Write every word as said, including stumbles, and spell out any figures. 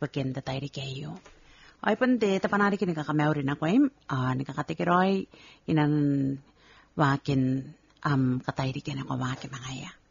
bagian tatay kayo. Ay pante tapanari kini kakamaurin ako im ah nikakatikiroy inan wakin am katay di kina ko wakin mga ya.